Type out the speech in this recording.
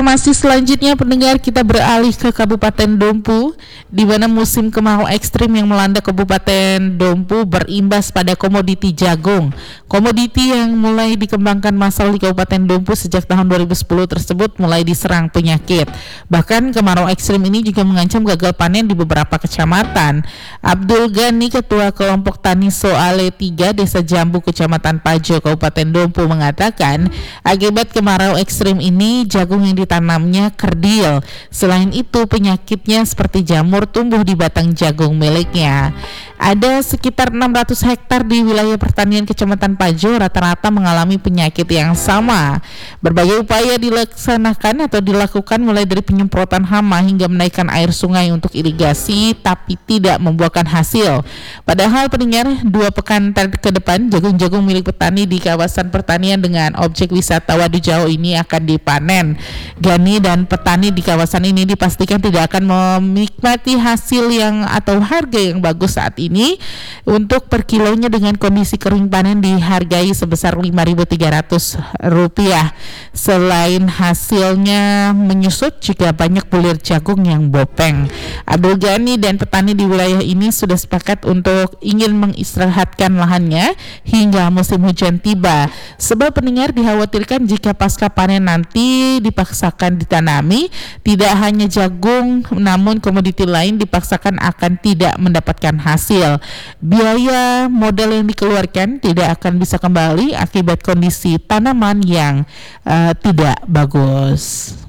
Informasi selanjutnya pendengar, kita beralih ke Kabupaten Dompu, di mana musim kemarau ekstrim yang melanda Kabupaten Dompu berimbas pada komoditi jagung. Komoditi yang mulai dikembangkan massal di Kabupaten Dompu sejak tahun 2010 tersebut mulai diserang penyakit. Bahkan kemarau ekstrim ini juga mengancam gagal panen di beberapa kecamatan. Abdul Ghani, Ketua Kelompok Tani Soale 3 Desa Jambu, Kecamatan Pajo, Kabupaten Dompu mengatakan, akibat kemarau ekstrim ini jagung yang ditanamnya kerdil. Selain itu penyakitnya seperti jamur tumbuh di batang jagung miliknya. Ada sekitar 600 hektar di wilayah pertanian Kecamatan Pajo rata-rata mengalami penyakit yang sama. Berbagai upaya dilaksanakan atau dilakukan mulai dari penyemprotan hama hingga menaikkan air sungai untuk irigasi, tapi tidak membuahkan hasil. Padahal pendengar, 2 pekan ke depan jagung-jagung milik petani di kawasan pertanian dengan objek wisata Waduk Jauh ini akan dipanen. Gani dan petani di kawasan ini dipastikan tidak akan menikmati hasil yang atau harga yang bagus saat ini. Untuk per kilonya dengan kondisi kering panen dihargai sebesar Rp5.300. Selain hasilnya menyusut, juga banyak bulir jagung yang bopeng. Abdul Ghani dan petani di wilayah ini sudah sepakat untuk ingin mengistirahatkan lahannya hingga musim hujan tiba. Sebab pendengar, dikhawatirkan jika pasca panen nanti dipaksakan ditanami, tidak hanya jagung namun komoditi lain dipaksakan akan tidak mendapatkan hasil. Biaya modal yang dikeluarkan tidak akan bisa kembali akibat kondisi tanaman yang tidak bagus.